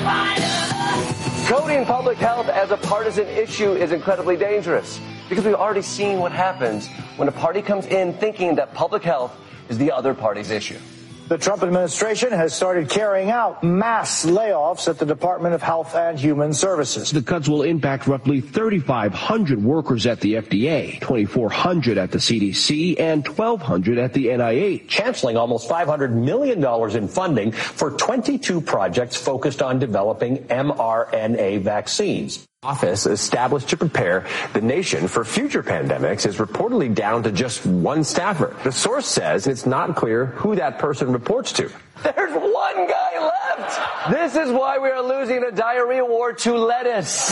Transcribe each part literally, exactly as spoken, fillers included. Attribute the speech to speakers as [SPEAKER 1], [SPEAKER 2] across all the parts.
[SPEAKER 1] Coding public health as a partisan issue is incredibly dangerous because we've already seen what happens when a party comes in thinking that public health is the other party's issue.
[SPEAKER 2] The Trump administration has started carrying out mass layoffs at the Department of Health and Human Services.
[SPEAKER 3] The cuts will impact roughly thirty-five hundred workers at the F D A, twenty-four hundred at the C D C, and twelve hundred at the N I H.
[SPEAKER 4] Canceling almost five hundred million dollars in funding for twenty-two projects focused on developing mRNA vaccines. Office established to prepare the nation for future pandemics is reportedly down to just one staffer. The source says it's not clear who that person reports to.
[SPEAKER 1] There's one guy left. This is why we are losing a diarrhea war to lettuce.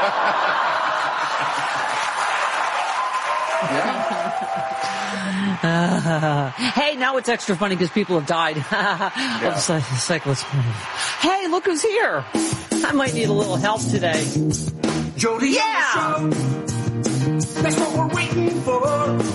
[SPEAKER 5] Uh, hey, now it's extra funny because people have died. yeah. Of cyclists. Hey, look who's here. I might need a little help today.
[SPEAKER 6] Jody,
[SPEAKER 5] yeah.
[SPEAKER 6] on the show. That's what we're waiting for.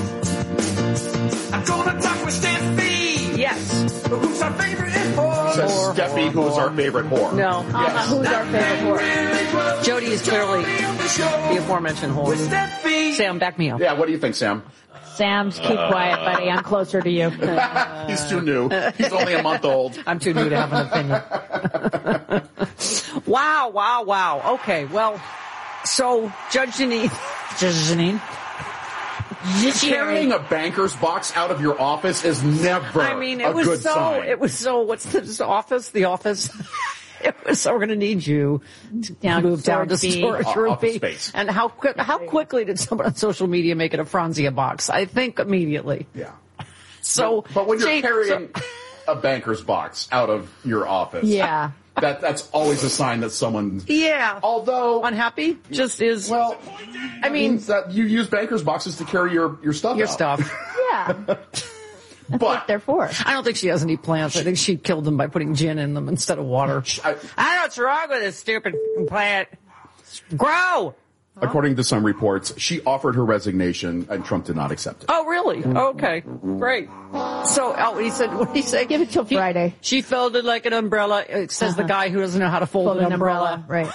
[SPEAKER 6] I'm gonna talk with Steffi.
[SPEAKER 5] Yes.
[SPEAKER 6] Who's our favorite whore?
[SPEAKER 7] Says Steffi, who is our favorite whore.
[SPEAKER 5] No.
[SPEAKER 8] Uh, yes. Who's our favorite whore?
[SPEAKER 5] Jody is clearly the aforementioned whore. Sam, back me up.
[SPEAKER 7] Yeah, what do you think, Sam?
[SPEAKER 8] Sam's, keep quiet, buddy. I'm closer to you.
[SPEAKER 7] He's too new. He's only a month old.
[SPEAKER 5] I'm too new to have an opinion. Wow, wow, wow. Okay, well, so Judge Jeanine, Judge Jeanine,
[SPEAKER 7] carrying a banker's box out of your office is never
[SPEAKER 5] I mean, it
[SPEAKER 7] a
[SPEAKER 5] was
[SPEAKER 7] good
[SPEAKER 5] so,
[SPEAKER 7] sign.
[SPEAKER 5] It was so, what's this office? The office? It was so, we're going to need you to
[SPEAKER 8] down
[SPEAKER 5] move down to
[SPEAKER 8] B.
[SPEAKER 5] storage room
[SPEAKER 7] Office
[SPEAKER 5] B.
[SPEAKER 7] space.
[SPEAKER 5] And how quick, how quickly did someone on social media make it a Franzia box? I think immediately.
[SPEAKER 7] Yeah.
[SPEAKER 5] So,
[SPEAKER 7] but, but when you're
[SPEAKER 5] Jake,
[SPEAKER 7] carrying
[SPEAKER 5] so,
[SPEAKER 7] a banker's box out of your office,
[SPEAKER 8] yeah,
[SPEAKER 7] that that's always a sign that someone,
[SPEAKER 5] yeah,
[SPEAKER 7] although
[SPEAKER 5] unhappy, just is.
[SPEAKER 7] Well,
[SPEAKER 5] I mean,
[SPEAKER 7] means that you use banker's boxes to carry your your stuff.
[SPEAKER 5] Your
[SPEAKER 7] out.
[SPEAKER 5] stuff.
[SPEAKER 8] Yeah. That's
[SPEAKER 7] but
[SPEAKER 8] what they're for.
[SPEAKER 5] I don't think she has any plants. I think she killed them by putting gin in them instead of water. I, I don't know what's wrong with this stupid plant. Grow!
[SPEAKER 7] According to some reports, she offered her resignation and Trump did not accept it.
[SPEAKER 5] Oh, really? Okay. Great. So, oh, he said, what did he say?
[SPEAKER 8] Give it till
[SPEAKER 5] he,
[SPEAKER 8] Friday.
[SPEAKER 5] She folded like an umbrella. It says uh-huh. the guy who doesn't know how to fold,
[SPEAKER 8] fold
[SPEAKER 5] an,
[SPEAKER 8] an umbrella.
[SPEAKER 5] umbrella.
[SPEAKER 8] Right.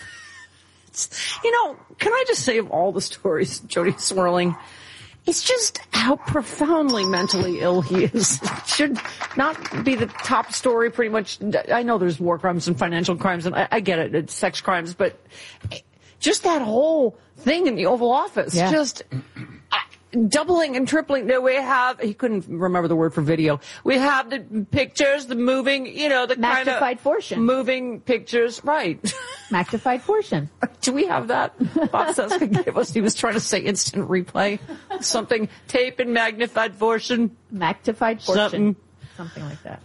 [SPEAKER 5] You know, can I just say of all the stories Jody Swirling, it's just how profoundly mentally ill he is. It should not be the top story pretty much. I know there's war crimes and financial crimes, and I, I get it, it's sex crimes, but just that whole thing in the Oval Office, yeah. just uh, doubling and tripling. No, we have, he couldn't remember the word for video. We have the pictures, the moving, you know, the
[SPEAKER 8] magnified
[SPEAKER 5] kind of
[SPEAKER 8] portion.
[SPEAKER 5] Moving pictures, right.
[SPEAKER 8] Magnified portion.
[SPEAKER 5] Do we have that? Bob says could give us. He was trying to say instant replay. Something, tape and magnified portion.
[SPEAKER 8] Magnified portion.
[SPEAKER 5] Something,
[SPEAKER 8] Something like that.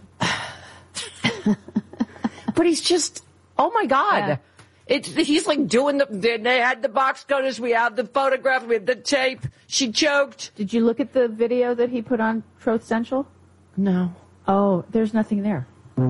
[SPEAKER 5] But he's just, oh my God.
[SPEAKER 8] Yeah.
[SPEAKER 5] It's, he's like doing the, they had the box cutters, we have the photograph, we have the tape. She choked.
[SPEAKER 8] Did you look at the video that he put on Truth Central?
[SPEAKER 5] No.
[SPEAKER 8] Oh, there's nothing there.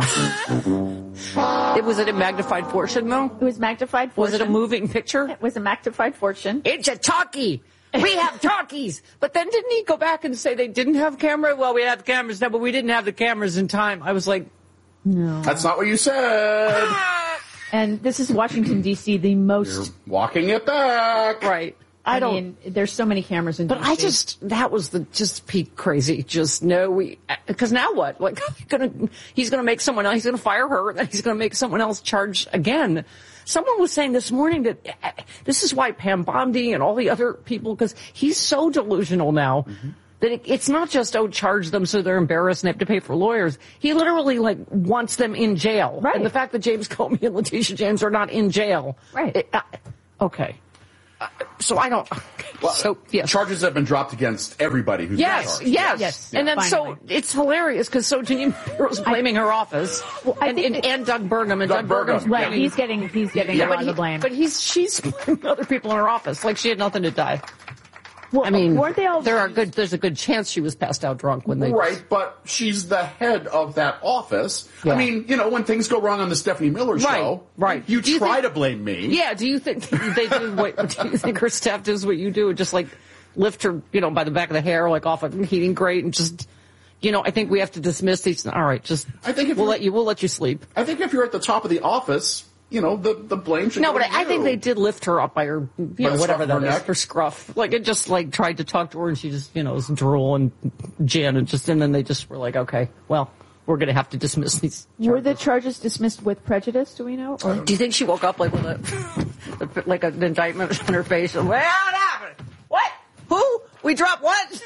[SPEAKER 5] It was it a magnified portion though?
[SPEAKER 8] It was magnified portion.
[SPEAKER 5] Was it a moving picture?
[SPEAKER 8] It was a magnified portion.
[SPEAKER 5] It's a talkie. We have talkies. But then didn't he go back and say they didn't have camera? Well, we have cameras now, but we didn't have the cameras in time. I was like,
[SPEAKER 8] no.
[SPEAKER 7] That's not what you said.
[SPEAKER 8] And this is Washington, D C, the most...
[SPEAKER 7] You're walking it back.
[SPEAKER 5] Right.
[SPEAKER 8] I,
[SPEAKER 5] I don't.
[SPEAKER 8] mean, there's so many cameras in
[SPEAKER 5] But
[SPEAKER 8] D C.
[SPEAKER 5] I just, that was the, just peak crazy. Just no, we, because now what? Like, he's gonna, he's gonna make someone else, he's gonna fire her, and then he's gonna make someone else charge again. Someone was saying this morning that uh, this is why Pam Bondi and all the other people, because he's so delusional now. Mm-hmm. That it, it's not just, oh, charge them so they're embarrassed and have to pay for lawyers. He literally, like, wants them in jail.
[SPEAKER 8] Right.
[SPEAKER 5] And the fact that James Comey and Letitia James are not in jail.
[SPEAKER 8] Right.
[SPEAKER 5] It, uh, okay. Uh, so I don't.
[SPEAKER 7] Well,
[SPEAKER 5] so yes.
[SPEAKER 7] Charges have been dropped against everybody who's
[SPEAKER 5] yes,
[SPEAKER 7] been charged.
[SPEAKER 5] yes,
[SPEAKER 8] yes.
[SPEAKER 5] And then
[SPEAKER 8] Finally.
[SPEAKER 5] so it's hilarious because so Jeanine Pirro's blaming her office,
[SPEAKER 8] well, I
[SPEAKER 5] and,
[SPEAKER 8] think
[SPEAKER 5] and,
[SPEAKER 8] that,
[SPEAKER 5] and Doug Burgum, and
[SPEAKER 7] Doug
[SPEAKER 5] Doug, Burgum's
[SPEAKER 7] Burgum.
[SPEAKER 8] right.
[SPEAKER 5] blaming,
[SPEAKER 8] He's getting he's getting
[SPEAKER 5] yeah,
[SPEAKER 8] a lot
[SPEAKER 5] but
[SPEAKER 8] of
[SPEAKER 5] he,
[SPEAKER 8] the blame.
[SPEAKER 5] but he's she's blaming other people in her office like she had nothing to die.
[SPEAKER 8] Well,
[SPEAKER 5] I mean,
[SPEAKER 8] weren't they all?
[SPEAKER 5] There are good. There's a good chance she was passed out drunk when they.
[SPEAKER 7] Right, but she's the head of that office.
[SPEAKER 5] Yeah.
[SPEAKER 7] I mean, you know, when things go wrong on the Stephanie Miller
[SPEAKER 5] Right,
[SPEAKER 7] show,
[SPEAKER 5] right.
[SPEAKER 7] you
[SPEAKER 5] Do you
[SPEAKER 7] try
[SPEAKER 5] think-
[SPEAKER 7] to blame me.
[SPEAKER 5] Yeah. Do you think they do what? Do you think her staff does what you do? Just like lift her, you know, by the back of the hair, like off a heating grate, and just, you know, I think we have to dismiss these. All right, just.
[SPEAKER 7] I think if
[SPEAKER 5] we'll
[SPEAKER 7] you-
[SPEAKER 5] let you. We'll let you sleep.
[SPEAKER 7] I think if you're at the top of the office, you know, the, the blame should
[SPEAKER 5] No,
[SPEAKER 7] go
[SPEAKER 5] but
[SPEAKER 7] to
[SPEAKER 5] I, I
[SPEAKER 7] you.
[SPEAKER 5] think they did lift her up by her, you know,
[SPEAKER 7] the
[SPEAKER 5] whatever
[SPEAKER 7] scruff
[SPEAKER 5] that
[SPEAKER 7] of her
[SPEAKER 5] is,
[SPEAKER 7] neck?
[SPEAKER 5] her scruff. Like, it just, like, tried to talk to her, and she just, you know, was drool and gin, and just, and then they just were like, okay, well, we're going to have to dismiss these charges.
[SPEAKER 8] Were the charges dismissed with prejudice, do we know? Or?
[SPEAKER 5] Do you think she woke up, like, with a, like, an indictment on her face? And, well, what happened? What? Who? We dropped what?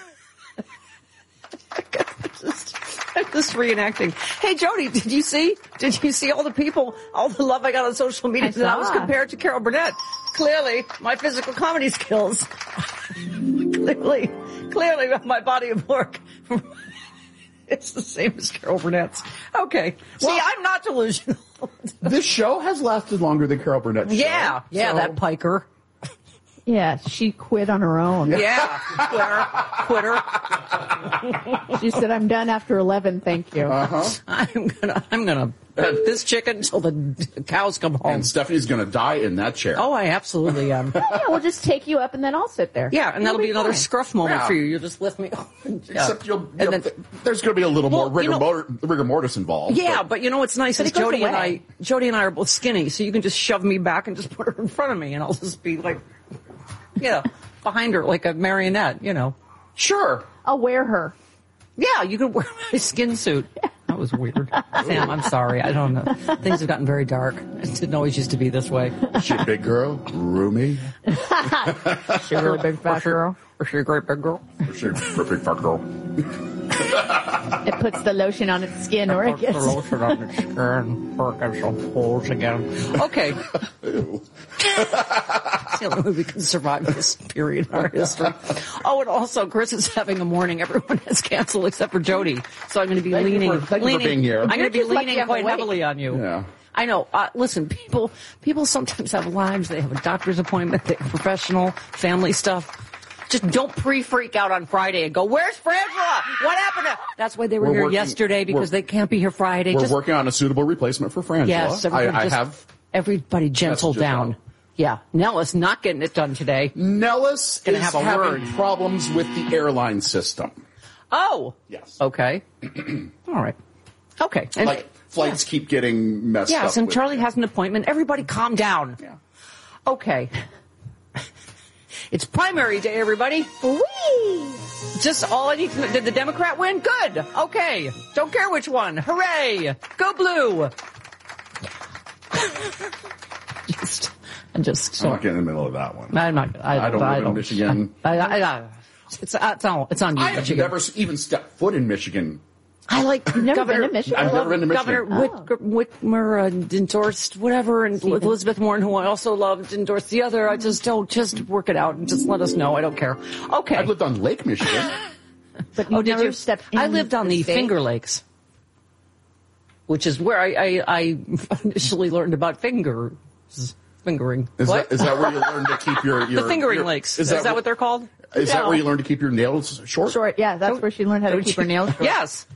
[SPEAKER 5] just, I'm just reenacting. Hey, Jody, did you see? Did you see all the people, all the love I got on social media?
[SPEAKER 8] I
[SPEAKER 5] that I was
[SPEAKER 8] saw.
[SPEAKER 5] compared to Carol Burnett. Clearly, my physical comedy skills. clearly, clearly, my body of work. It's the same as Carol Burnett's. Okay.
[SPEAKER 7] Well,
[SPEAKER 5] see, I'm not delusional.
[SPEAKER 7] This show has lasted longer than Carol Burnett's show.
[SPEAKER 5] Yeah, yeah,
[SPEAKER 7] so-
[SPEAKER 5] that piker.
[SPEAKER 8] Yeah, she quit on her own.
[SPEAKER 5] Yeah, quitter, quitter.
[SPEAKER 8] She said, I'm done after eleven, thank you.
[SPEAKER 7] Uh-huh.
[SPEAKER 5] I'm gonna, I'm gonna have this chicken until the cows come home.
[SPEAKER 7] And Stephanie's going to die in that chair.
[SPEAKER 5] Oh, I absolutely am.
[SPEAKER 8] Yeah, we'll just take you up and then I'll sit there.
[SPEAKER 5] Yeah, and that'll
[SPEAKER 8] You'll
[SPEAKER 5] be another
[SPEAKER 8] fine.
[SPEAKER 5] scruff moment
[SPEAKER 7] Yeah.
[SPEAKER 5] for you. You'll just lift me up. Yeah.
[SPEAKER 7] Except you'll,
[SPEAKER 5] And
[SPEAKER 7] you'll
[SPEAKER 5] then-
[SPEAKER 7] there's going to be a little
[SPEAKER 5] Well,
[SPEAKER 7] more
[SPEAKER 5] you
[SPEAKER 7] rigor,
[SPEAKER 5] know-
[SPEAKER 7] mor- rigor mortis involved.
[SPEAKER 5] Yeah, but you know what's nice
[SPEAKER 8] But
[SPEAKER 5] is
[SPEAKER 8] it goes
[SPEAKER 5] Jody and I,
[SPEAKER 8] away.
[SPEAKER 5] Jody and I are both skinny, so you can just shove me back and just put her in front of me, and I'll just be like, yeah, behind her like a marionette, you know.
[SPEAKER 7] Sure.
[SPEAKER 8] I'll wear her.
[SPEAKER 5] Yeah, you can wear my skin suit. That was weird. Sam, I'm sorry. I don't know. Things have gotten very dark. It didn't always used to be this way.
[SPEAKER 7] Is she a big girl? Roomy?
[SPEAKER 8] Is she a really big fat girl?
[SPEAKER 5] Is she a great big girl?
[SPEAKER 7] Is she a big fat girl?
[SPEAKER 8] It puts the lotion on its skin, or it
[SPEAKER 5] The
[SPEAKER 8] gets...
[SPEAKER 5] lotion on its skin, work out some holes again. Okay. It's the only way we can survive this period in our history. Oh, and also, Chris is having a morning. Everyone has canceled except for Jody. So I'm going to be
[SPEAKER 7] Thank you
[SPEAKER 5] leaning.
[SPEAKER 7] for- thank you for
[SPEAKER 5] leaning
[SPEAKER 7] being here.
[SPEAKER 5] I'm going
[SPEAKER 8] You're
[SPEAKER 5] to be
[SPEAKER 8] just lucky
[SPEAKER 5] leaning
[SPEAKER 8] I'm
[SPEAKER 5] quite
[SPEAKER 8] awake.
[SPEAKER 5] heavily on you.
[SPEAKER 7] Yeah.
[SPEAKER 5] I know. Uh, listen, people people sometimes have lives. They have a doctor's appointment. They have professional, family stuff. Just don't pre-freak out on Friday and go, where's Frangela? What happened to... That's why they were
[SPEAKER 7] We're
[SPEAKER 5] here
[SPEAKER 7] working-
[SPEAKER 5] yesterday, because
[SPEAKER 7] we're-
[SPEAKER 5] they can't be here Friday.
[SPEAKER 7] We're
[SPEAKER 5] Just,
[SPEAKER 7] working on a suitable replacement for Frangela.
[SPEAKER 5] yes,
[SPEAKER 7] I,
[SPEAKER 5] everybody
[SPEAKER 7] I
[SPEAKER 5] just-
[SPEAKER 7] have...
[SPEAKER 5] Everybody gentle
[SPEAKER 7] messages
[SPEAKER 5] down.
[SPEAKER 7] out.
[SPEAKER 5] Yeah. Nella's not getting it done today.
[SPEAKER 7] Nellis
[SPEAKER 5] Gonna
[SPEAKER 7] is
[SPEAKER 5] have a
[SPEAKER 7] having
[SPEAKER 5] word.
[SPEAKER 7] problems with the airline system.
[SPEAKER 5] Oh.
[SPEAKER 7] Yes.
[SPEAKER 5] Okay. All right. Okay. And,
[SPEAKER 7] Like, flights keep getting messed up.
[SPEAKER 5] yes, and
[SPEAKER 7] with-
[SPEAKER 5] Charlie has an appointment. Everybody calm down.
[SPEAKER 7] Yeah.
[SPEAKER 5] Okay. It's primary day, everybody.
[SPEAKER 8] Whee!
[SPEAKER 5] Just all I need to know. Did the Democrat win? Good. Okay. Don't care which one. Hooray. Go blue. just, I'm just.
[SPEAKER 7] I'm not getting in the middle of that one.
[SPEAKER 5] I'm not. I,
[SPEAKER 7] I don't live in Michigan.
[SPEAKER 5] I, I, I, it's, uh, it's on. It's on you,
[SPEAKER 7] I have
[SPEAKER 5] Michigan.
[SPEAKER 7] never even stepped foot in Michigan.
[SPEAKER 5] I like
[SPEAKER 8] You've never
[SPEAKER 5] Governor,
[SPEAKER 8] been to Michigan?
[SPEAKER 7] I've
[SPEAKER 5] I love
[SPEAKER 7] never been to
[SPEAKER 5] Governor
[SPEAKER 7] Michigan.
[SPEAKER 5] Whit, Whitmer uh, endorsed whatever, and
[SPEAKER 8] Stephen.
[SPEAKER 5] Elizabeth Warren, who I also loved, endorsed the other. I just don't just work it out and just let us know. I don't care. Okay.
[SPEAKER 7] I've lived on Lake Michigan.
[SPEAKER 8] But you
[SPEAKER 5] oh, did
[SPEAKER 8] never
[SPEAKER 5] you?
[SPEAKER 8] stepped in
[SPEAKER 5] I lived on the
[SPEAKER 8] state?
[SPEAKER 5] Finger Lakes, which is where I, I, I initially learned about fingers, fingering.
[SPEAKER 7] Is
[SPEAKER 5] what?
[SPEAKER 7] that is that where you learn to keep your, your
[SPEAKER 5] the fingering
[SPEAKER 7] your-
[SPEAKER 5] lakes? Is, that,
[SPEAKER 7] wh-
[SPEAKER 5] what they're called?
[SPEAKER 7] Is that
[SPEAKER 5] No.
[SPEAKER 7] where you learn to keep your nails short?
[SPEAKER 8] Short, yeah, that's where she learned how to keep her nails short.
[SPEAKER 5] Yes.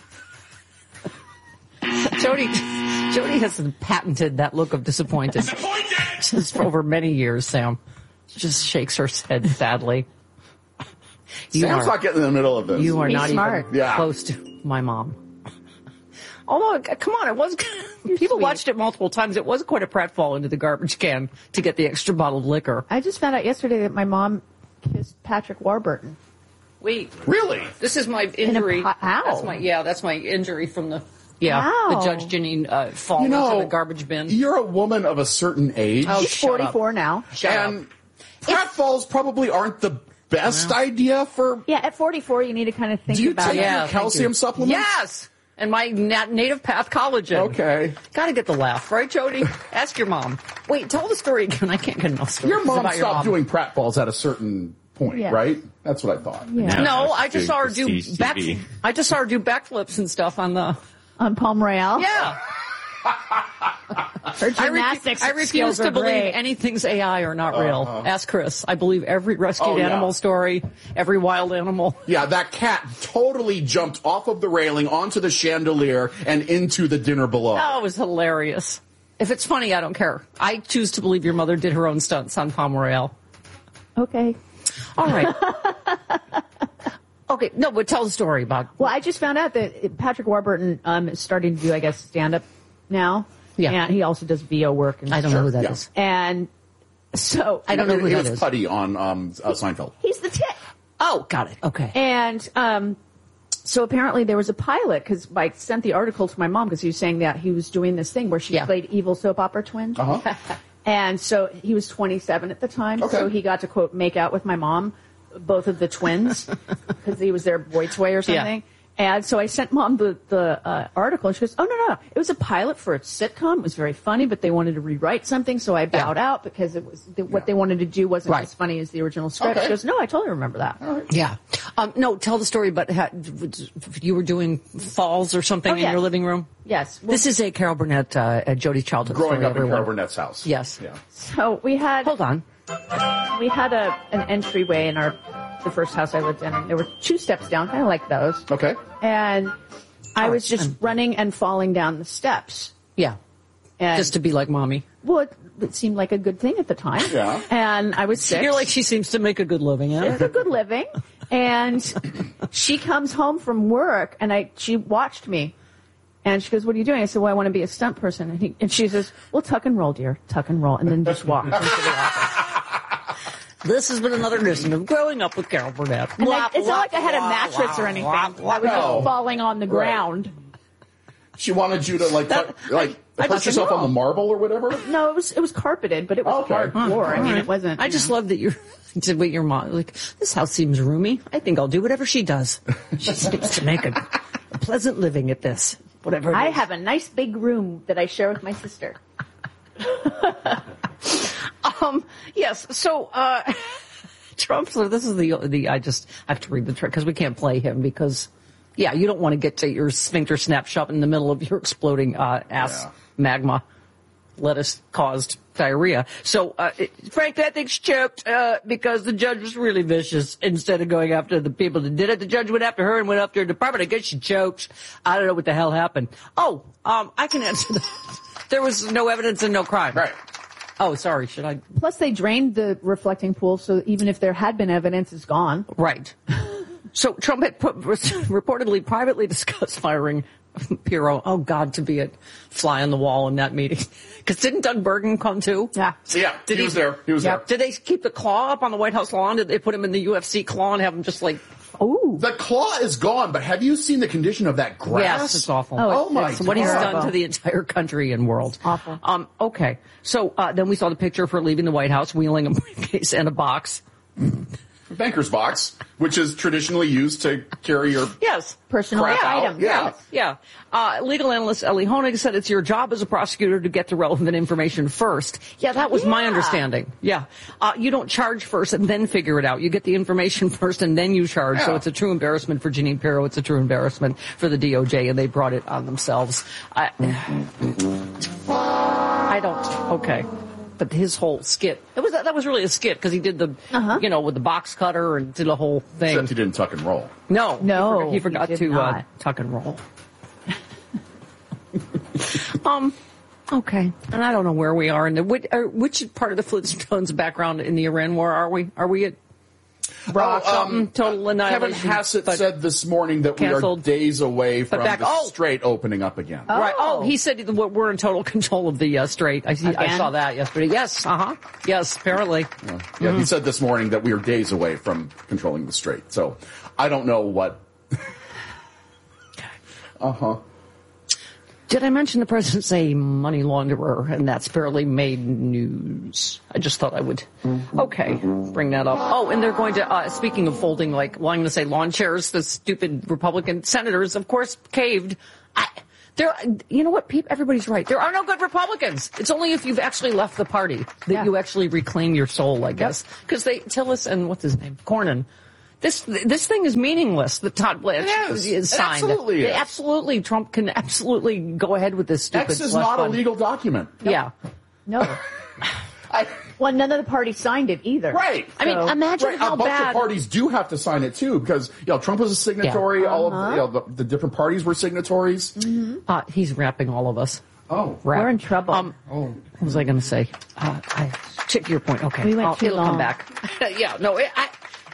[SPEAKER 5] Jody, Jody has patented that look of disappointed just for over many years, Sam. She just shakes her head sadly. You
[SPEAKER 7] Sam's
[SPEAKER 5] are,
[SPEAKER 7] not getting in the middle of this.
[SPEAKER 5] you are
[SPEAKER 8] He's
[SPEAKER 5] not
[SPEAKER 8] smart.
[SPEAKER 5] even
[SPEAKER 7] Yeah.
[SPEAKER 5] close to my mom. Although, c- come on, it was, people
[SPEAKER 8] sweet.
[SPEAKER 5] watched it multiple times. It was quite a pratfall into the garbage can to get the extra bottle of liquor.
[SPEAKER 8] I just found out yesterday that my mom kissed Patrick Warburton.
[SPEAKER 5] Wait,
[SPEAKER 7] Really?
[SPEAKER 5] this is my injury.
[SPEAKER 8] po- how?
[SPEAKER 5] That's my, yeah, that's my injury from the, yeah,
[SPEAKER 8] How?
[SPEAKER 5] the Judge Janine uh, fall
[SPEAKER 7] You know,
[SPEAKER 5] into the garbage bin.
[SPEAKER 7] You're a woman of a certain age.
[SPEAKER 5] Oh,
[SPEAKER 8] She's
[SPEAKER 5] shut up.
[SPEAKER 8] forty-four now.
[SPEAKER 5] Shut up.
[SPEAKER 7] and pratfalls probably aren't the best idea for...
[SPEAKER 8] Yeah, at forty-four, you need to kind of think
[SPEAKER 7] Do you
[SPEAKER 8] about
[SPEAKER 7] take
[SPEAKER 8] it.
[SPEAKER 5] Yeah,
[SPEAKER 7] your
[SPEAKER 5] thank
[SPEAKER 7] calcium
[SPEAKER 5] you.
[SPEAKER 7] supplements?
[SPEAKER 5] Yes! And my nat- native path collagen.
[SPEAKER 7] Okay.
[SPEAKER 5] Gotta get the laugh, right, Jody? Ask your mom. Wait, tell the story again. I can't get enough stories
[SPEAKER 7] Your mom
[SPEAKER 5] about
[SPEAKER 7] stopped
[SPEAKER 5] your mom.
[SPEAKER 7] doing pratfalls at a certain point,
[SPEAKER 8] Yeah.
[SPEAKER 7] right? That's what I thought.
[SPEAKER 8] Yeah.
[SPEAKER 5] No,
[SPEAKER 9] No,
[SPEAKER 5] I
[SPEAKER 9] she's
[SPEAKER 5] just saw her do
[SPEAKER 9] doing prestige
[SPEAKER 5] back.
[SPEAKER 9] T V.
[SPEAKER 5] I just saw her do backflips and stuff on the.
[SPEAKER 8] On Palm Royale.
[SPEAKER 5] Yeah,
[SPEAKER 8] Her
[SPEAKER 5] I, refu-
[SPEAKER 8] gymnastics
[SPEAKER 5] I refuse
[SPEAKER 8] skills
[SPEAKER 5] to
[SPEAKER 8] are
[SPEAKER 5] believe
[SPEAKER 8] great.
[SPEAKER 5] anything's A I or not real. Ask Chris. I believe every rescued
[SPEAKER 7] Oh, yeah.
[SPEAKER 5] animal story, every wild animal.
[SPEAKER 7] Yeah, that cat totally jumped off of the railing onto the chandelier and into the dinner below.
[SPEAKER 5] Oh, it was hilarious. If it's funny, I don't care. I choose to believe your mother did her own stunts on Palm Royale.
[SPEAKER 8] Okay.
[SPEAKER 5] All right. Okay, no, but tell the story about.
[SPEAKER 8] Well, I just found out that Patrick Warburton um, is starting to do, I guess, stand-up now.
[SPEAKER 5] Yeah. And he also does V O work. And
[SPEAKER 9] I don't know who that
[SPEAKER 7] yeah.
[SPEAKER 9] is.
[SPEAKER 5] And so
[SPEAKER 9] I don't know who
[SPEAKER 7] he
[SPEAKER 9] that
[SPEAKER 7] was
[SPEAKER 9] is.
[SPEAKER 7] Putty on um, uh, Seinfeld.
[SPEAKER 5] He's the tit.
[SPEAKER 9] Oh, got it. Okay.
[SPEAKER 5] And um, so apparently there was a pilot because I sent the article to my mom because he was saying that he was doing this thing where she
[SPEAKER 9] Yeah.
[SPEAKER 5] played evil soap opera twins.
[SPEAKER 7] Uh-huh.
[SPEAKER 5] And so he was twenty-seven at the time.
[SPEAKER 7] Okay.
[SPEAKER 5] So he got to, quote, make out with my mom, both of the twins, because he was their boy toy or something.
[SPEAKER 9] Yeah.
[SPEAKER 5] And so I sent Mom the, the uh, article, and she goes, oh, no, no, it was a pilot for a sitcom. It was very funny, but they wanted to rewrite something, so I bowed
[SPEAKER 9] Yeah.
[SPEAKER 5] out because it was the, what they wanted to do wasn't
[SPEAKER 9] Right.
[SPEAKER 5] as funny as the original script.
[SPEAKER 7] Okay.
[SPEAKER 5] She goes, no, I totally remember that.
[SPEAKER 9] Yeah. Um, no, tell the story about how you were doing falls or something
[SPEAKER 5] Oh,
[SPEAKER 9] in
[SPEAKER 5] yes.
[SPEAKER 9] your living room.
[SPEAKER 5] Yes. Well,
[SPEAKER 9] This is a Carol Burnett, uh, a Jody childhood
[SPEAKER 7] Growing
[SPEAKER 9] story,
[SPEAKER 7] up in
[SPEAKER 9] everyone.
[SPEAKER 7] Carol Burnett's house.
[SPEAKER 9] Yes.
[SPEAKER 7] Yeah.
[SPEAKER 5] so we had...
[SPEAKER 9] Hold on.
[SPEAKER 5] We had a an entryway in our the first house I lived in, and there were two steps down, kind of like those.
[SPEAKER 7] Okay.
[SPEAKER 5] And I was just
[SPEAKER 9] I'm-
[SPEAKER 5] running and falling down the steps.
[SPEAKER 9] Yeah.
[SPEAKER 5] And
[SPEAKER 9] Just to be like mommy.
[SPEAKER 5] well, it, it seemed like a good thing at the time.
[SPEAKER 7] Yeah.
[SPEAKER 5] And I was sick.
[SPEAKER 9] You're like, she seems to make a good living at
[SPEAKER 5] It's
[SPEAKER 9] it.
[SPEAKER 5] a good living. And she comes home from work, and I she watched me. And she goes, what are you doing? I said, well, I want to be a stunt person. And, he, and she says, well, tuck and roll, dear. Tuck and roll. And then just walked into the office.
[SPEAKER 9] This has been another edition of Growing Up with Carol Burnett.
[SPEAKER 5] And I, it's not like I had a mattress or anything. I was
[SPEAKER 7] No.
[SPEAKER 5] just falling on the ground.
[SPEAKER 7] She wanted you to like
[SPEAKER 9] That-
[SPEAKER 7] put, like
[SPEAKER 9] I- I
[SPEAKER 7] perch
[SPEAKER 9] just-
[SPEAKER 7] yourself
[SPEAKER 9] no.
[SPEAKER 7] on the marble or whatever.
[SPEAKER 5] No, it was it was carpeted, but it was
[SPEAKER 7] Okay.
[SPEAKER 5] hard floor. I mean, it wasn't.
[SPEAKER 9] I
[SPEAKER 5] you
[SPEAKER 9] just
[SPEAKER 5] know.
[SPEAKER 9] love that you're to wait your mom like this house seems roomy. I think I'll do whatever she does. She seems to make a, a pleasant living at this. Whatever. it
[SPEAKER 5] I
[SPEAKER 9] is.
[SPEAKER 5] have a nice big room that I share with my sister.
[SPEAKER 9] Um. Yes. So, uh, Trump. So this is the the. I just have to read the trick because we can't play him because, yeah, you don't want to get to your sphincter snapshot in the middle of your exploding uh, ass
[SPEAKER 7] Yeah.
[SPEAKER 9] magma lettuce caused diarrhea. So, uh, it, Frank, that thing's choked uh, because the judge was really vicious. Instead of going after the people that did it, the judge went after her and went after her department. I guess she choked. I don't know what the hell happened. Oh, um, I can answer that. There was no evidence and no crime.
[SPEAKER 7] Right.
[SPEAKER 9] Oh, sorry. Should I?
[SPEAKER 5] Plus, they drained the reflecting pool, so even if there had been evidence, it's gone.
[SPEAKER 9] Right. So Trump had put, reportedly privately discussed firing Pirro. Oh, God, to be a fly on the wall in that meeting. Because didn't Doug Burgum come too?
[SPEAKER 5] Yeah.
[SPEAKER 7] So yeah,
[SPEAKER 9] Did
[SPEAKER 7] he,
[SPEAKER 9] he-
[SPEAKER 7] was there. He was
[SPEAKER 9] Did they keep the claw up on the White House lawn? Did they put him in the U F C claw and have him just like,
[SPEAKER 5] Ooh.
[SPEAKER 7] there. The claw is gone, but have you seen the condition of that grass?
[SPEAKER 9] yes, it's awful.
[SPEAKER 5] Oh,
[SPEAKER 7] Oh my
[SPEAKER 5] it's
[SPEAKER 7] God.
[SPEAKER 9] What he's
[SPEAKER 5] terrible.
[SPEAKER 9] done to the entire country and world.
[SPEAKER 5] Awful.
[SPEAKER 9] Um, okay. So uh, then we saw the picture for leaving the White House, wheeling a briefcase and a box.
[SPEAKER 7] Banker's box, which is traditionally used to carry your
[SPEAKER 9] Yes.
[SPEAKER 5] Personal
[SPEAKER 7] crap out.
[SPEAKER 5] items.
[SPEAKER 7] Yeah.
[SPEAKER 5] Yes.
[SPEAKER 9] Yeah. Uh, legal analyst Ellie Honig said it's your job as a prosecutor to get the relevant information first. Yeah, that was my
[SPEAKER 5] Yeah.
[SPEAKER 9] understanding. Yeah. Uh, you don't charge first and then figure it out. You get the information first and then you charge. So
[SPEAKER 7] Yeah.
[SPEAKER 9] it's a true embarrassment for Jeanine Pirro. It's a true embarrassment for the D O J, and they brought it on themselves. I, I don't. Okay. But his whole skit, it was that was really a skit because he did the,
[SPEAKER 5] Uh-huh.
[SPEAKER 9] you know, with the box cutter and did the whole thing.
[SPEAKER 7] Except he didn't tuck and roll.
[SPEAKER 9] No,
[SPEAKER 5] No,
[SPEAKER 9] he forgot, he
[SPEAKER 5] he
[SPEAKER 9] forgot
[SPEAKER 5] did
[SPEAKER 9] to uh,
[SPEAKER 5] not.
[SPEAKER 9] tuck and roll. um, okay, and I don't know where we are in the which, uh, which part of the Flintstones background in the Iran War are we? Are we at rock
[SPEAKER 7] Oh,
[SPEAKER 9] something total
[SPEAKER 7] Kevin
[SPEAKER 9] annihilation?
[SPEAKER 7] Hassett
[SPEAKER 9] but-
[SPEAKER 7] said this morning that
[SPEAKER 9] canceled.
[SPEAKER 7] we are days away from
[SPEAKER 9] back-
[SPEAKER 7] the
[SPEAKER 9] oh!
[SPEAKER 7] Strait opening up again.
[SPEAKER 9] Right. Oh,
[SPEAKER 5] Oh.
[SPEAKER 9] he said that we're we're in total control of the uh, Strait. I see. I
[SPEAKER 5] Again?
[SPEAKER 9] saw that yesterday. Yes. Uh huh. Yes. Apparently.
[SPEAKER 7] Yeah,
[SPEAKER 9] Mm-hmm.
[SPEAKER 7] he said this morning that we are days away from controlling the Strait. So I don't know what. uh huh.
[SPEAKER 9] Did I mention the president's a money launderer, and that's fairly made news? I just thought I would, okay, bring that up. Oh, and they're going to, uh, speaking of folding, like, well, I'm going to say lawn chairs, the stupid Republican senators, of course, caved. I, there, you know what, Pete, everybody's right. There are no good Republicans. It's only if you've actually left the party that
[SPEAKER 5] Yeah.
[SPEAKER 9] you actually reclaim your soul, I guess. Because they, Tillis and, what's his name, Cornyn. This this thing is meaningless. The Todd Blanche
[SPEAKER 7] It is.
[SPEAKER 9] is
[SPEAKER 7] It
[SPEAKER 9] signed.
[SPEAKER 7] absolutely
[SPEAKER 9] It
[SPEAKER 7] is.
[SPEAKER 9] absolutely, Trump can absolutely go ahead with this stupid
[SPEAKER 7] X is
[SPEAKER 9] slush
[SPEAKER 7] not a
[SPEAKER 9] fund.
[SPEAKER 7] legal document.
[SPEAKER 9] Yeah.
[SPEAKER 5] No.
[SPEAKER 7] I,
[SPEAKER 5] Well, none of the parties signed it either.
[SPEAKER 7] right.
[SPEAKER 9] I mean,
[SPEAKER 5] So-
[SPEAKER 9] imagine
[SPEAKER 7] Right,
[SPEAKER 9] how
[SPEAKER 7] a bunch
[SPEAKER 9] bad.
[SPEAKER 7] of parties do have to sign it too, because you know Trump was a signatory.
[SPEAKER 9] Yeah.
[SPEAKER 7] All of you know, the, the different parties were signatories.
[SPEAKER 9] Uh, he's wrapping all of us.
[SPEAKER 7] Oh,
[SPEAKER 9] Wrap.
[SPEAKER 5] We're in trouble.
[SPEAKER 9] Um,
[SPEAKER 7] oh,
[SPEAKER 9] what was I going to say? Uh, I, check your point. Okay.
[SPEAKER 5] We went
[SPEAKER 9] I'll-
[SPEAKER 5] too
[SPEAKER 9] it'll come
[SPEAKER 5] long.
[SPEAKER 9] back. yeah, no, it, I,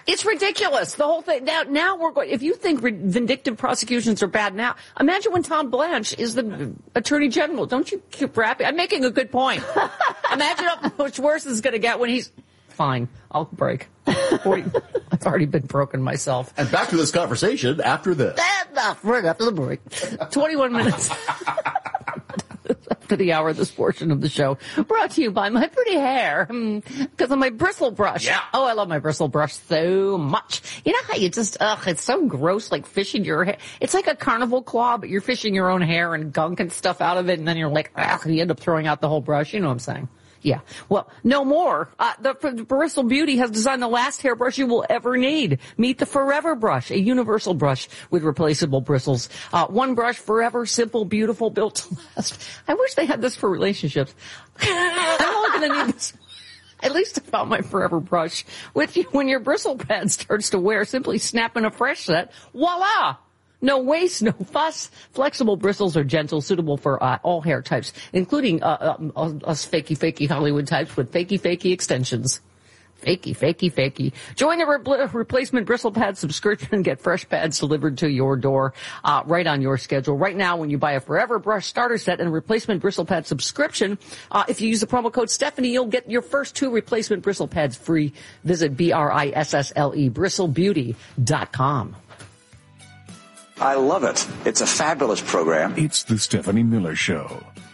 [SPEAKER 5] It's ridiculous. The whole thing. Now, now we're going, if you think re- vindictive prosecutions are bad now, imagine when Tom Blanche is the Attorney General. Don't you keep rapping? I'm making a good point. Imagine how much worse it's going to get when he's, fine, I'll break. forty, I've already been broken myself.
[SPEAKER 7] And back to this conversation after this.
[SPEAKER 5] That's right after the break. twenty-one minutes. After the hour of this portion of the show, brought to you by my pretty hair, because of my bristle brush.
[SPEAKER 7] Yeah.
[SPEAKER 5] Oh, I love my bristle brush so much. You know how you just, ugh, it's so gross, like fishing your hair. It's like a carnival claw, but you're fishing your own hair and gunk and stuff out of it, and then you're like, ugh, you end up throwing out the whole brush. You know what I'm saying? Yeah. Well, no more. Uh, the, the Bristle Beauty has designed the last hairbrush you will ever need. Meet the Forever Brush, a universal brush with replaceable bristles. Uh, one brush, forever, simple, beautiful, built to last. I wish they had this for relationships. I'm only going to need this. At least I found my Forever Brush. With you, when your bristle pad starts to wear, simply snap in a fresh set. Voila! No waste, no fuss. Flexible bristles are gentle, suitable for uh, all hair types, including uh, uh, us fakey, fakey Hollywood types with fakey, fakey extensions. Fakey, fakey, fakey. Join the re- replacement bristle pad subscription and get fresh pads delivered to your door uh, right on your schedule. Right now, when you buy a Forever Brush starter set and a replacement bristle pad subscription, uh, if you use the promo code Stephanie, you'll get your first two replacement bristle pads free. Visit B R I S S L E, bristle beauty dot com.
[SPEAKER 10] I love it. It's a fabulous program.
[SPEAKER 11] It's the Stephanie Miller Show.